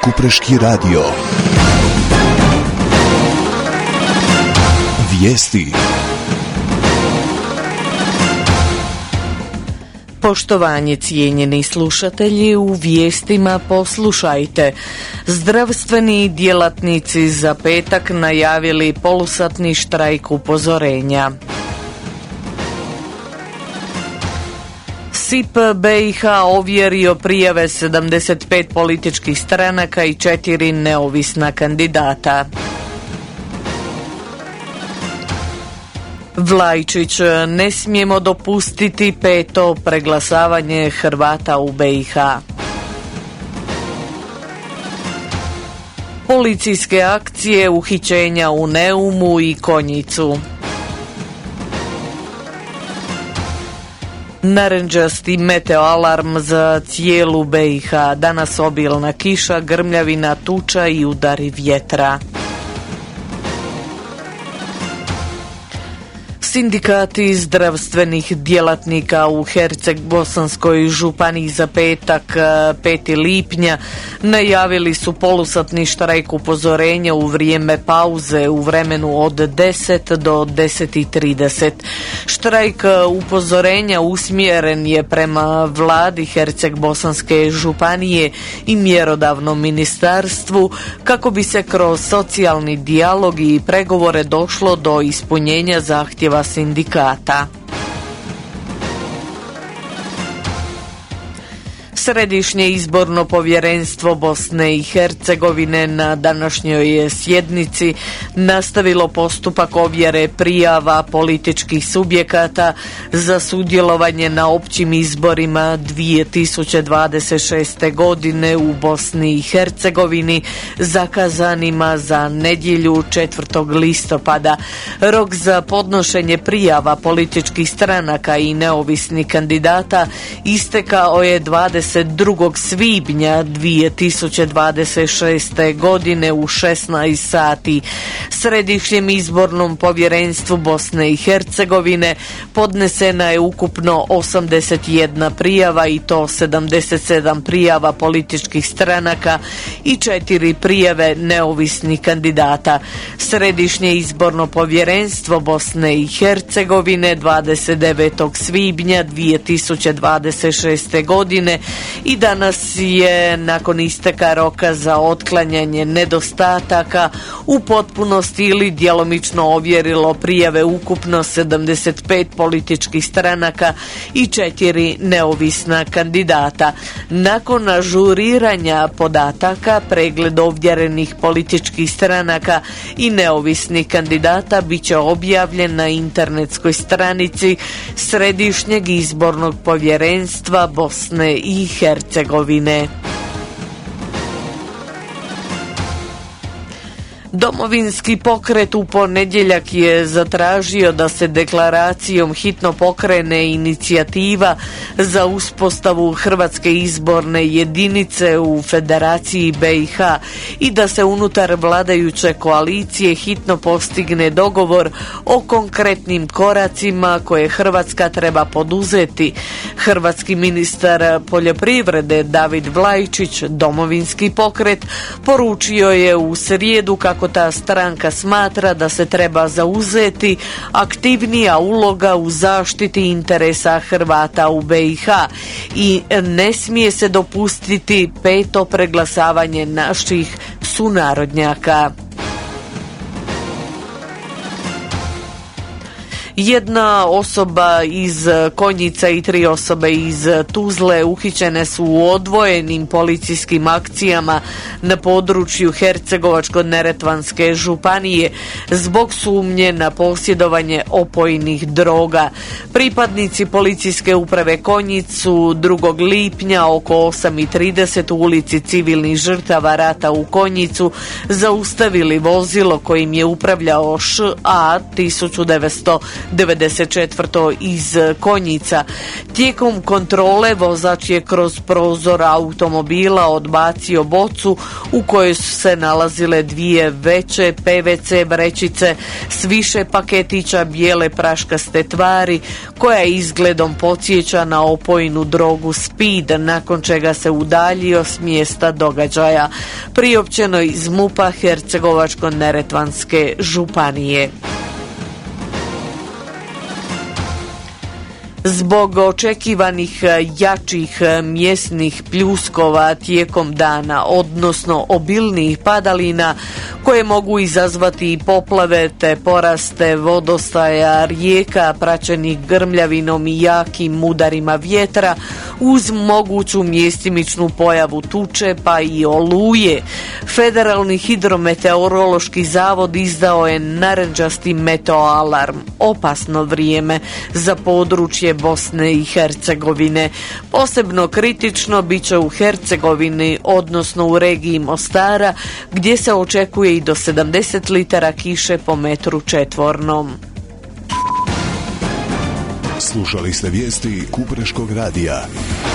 Kupreški radio. Vijesti. Poštovanje, cijenjeni slušatelji, u vijestima poslušajte. Zdravstveni djelatnici za petak najavili polusatni štrajk upozorenja. SIP BiH ovjerio prijave 75 političkih stranaka i 4 neovisna kandidata. Vlajčić, ne smijemo dopustiti peto preglasavanje Hrvata u BiH. Policijske akcije uhićenja u Neumu i Konjicu. Narandžasti meteoalarm za cijelu BiH. Danas obilna kiša, grmljavina, tuča i udari vjetra. Sindikati zdravstvenih djelatnika u Herceg-Bosanskoj županiji za petak 5. lipnja najavili su polusatni štrajk upozorenja u vrijeme pauze u vremenu od 10 do 10:30. Štrajk upozorenja usmjeren je prema vladi Herceg-Bosanske županije i mjerodavnom ministarstvu kako bi se kroz socijalni dijalog i pregovore došlo do ispunjenja zahtjeva sindikata. Središnje izborno povjerenstvo Bosne i Hercegovine na današnjoj sjednici nastavilo postupak ovjere prijava političkih subjekata za sudjelovanje na općim izborima 2026. godine u Bosni i Hercegovini zakazanima za nedjelju 4. listopada. Rok za podnošenje prijava političkih stranaka i neovisnih kandidata istekao je 22. svibnja 2026. godine u 16 sati. Središnjem izbornom povjerenstvu Bosne i Hercegovine podnesena je ukupno 81 prijava i to 77 prijava političkih stranaka i 4 prijave neovisnih kandidata. Središnje izborno povjerenstvo Bosne i Hercegovine 29. svibnja 2026. godine i danas je nakon isteka roka za otklanjanje nedostataka u potpunosti ili djelomično ovjerilo prijave ukupno 75 političkih stranaka i 4 neovisna kandidata. Nakon ažuriranja podataka, pregled ovjerenih političkih stranaka i neovisnih kandidata bit će objavljen na internetskoj stranici Središnjeg izbornog povjerenstva Bosne i Hercegovine. Domovinski pokret u ponedjeljak je zatražio da se deklaracijom hitno pokrene inicijativa za uspostavu Hrvatske izborne jedinice u Federaciji BiH i da se unutar vladajuće koalicije hitno postigne dogovor o konkretnim koracima koje Hrvatska treba poduzeti. Hrvatski ministar poljoprivrede David Vlajčić, Domovinski pokret, poručio je u srijedu kako ta stranka smatra da se treba zauzeti aktivnija uloga u zaštiti interesa Hrvata u BiH i ne smije se dopustiti peto preglasavanje naših sunarodnjaka. Jedna osoba iz Konjica i 3 osobe iz Tuzle uhićene su u odvojenim policijskim akcijama na području Hercegovačko-neretvanske županije zbog sumnje na posjedovanje opojnih droga. Pripadnici policijske uprave Konjicu 2. lipnja oko 8:30 u ulici civilnih žrtava rata u Konjicu zaustavili vozilo kojim je upravljao ŠA 1900 94. iz Konjica. Tijekom kontrole vozač je kroz prozor automobila odbacio bocu u kojoj su se nalazile dvije veće PVC vrećice s više paketića bijele praškaste tvari koja izgledom podsjeća na opojnu drogu speed, nakon čega se udaljio s mjesta događaja. Priopćeno iz MUP-a Hercegovačko-neretvanske županije. Zbog očekivanih jačih mjesnih pljuskova tijekom dana, odnosno obilnijih padalina koje mogu izazvati i poplave te poraste vodostaja rijeka praćenih grmljavinom i jakim udarima vjetra uz moguću mjestimičnu pojavu tuče pa i oluje, Federalni hidrometeorološki zavod izdao je narančasti meteoalarm, opasno vrijeme za područje Bosne i Hercegovine. Posebno kritično bit će u Hercegovini, odnosno u regiji Mostara, gdje se očekuje i do 70 litara kiše po metru četvornom. Slušali ste vijesti Kupreškog radija.